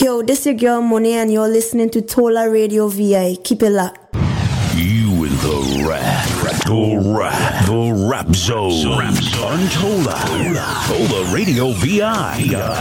Yo, this your girl Money and you're listening to Tola Radio VI. Keep it locked. You in the rap zone. On Tola Radio VI.